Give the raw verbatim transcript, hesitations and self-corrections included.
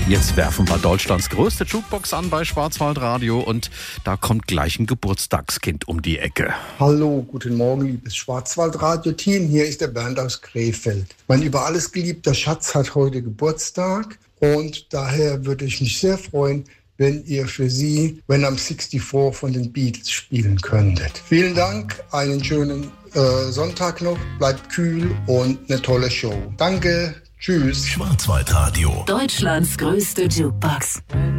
Jetzt werfen wir Deutschlands größte Jukebox an bei Schwarzwaldradio und da kommt gleich ein Geburtstagskind um die Ecke. Hallo, guten Morgen, liebes Schwarzwaldradio-Team. Hier ist der Bernd aus Krefeld. Mein über alles geliebter Schatz hat heute Geburtstag und daher würde ich mich sehr freuen, wenn ihr für sie When I'm sixty-four von den Beatles spielen könntet. Vielen Dank, einen schönen äh, Sonntag noch, bleibt kühl und eine tolle Show. Danke, tschüss. Schwarzwaldradio. Deutschlands größte Jukebox.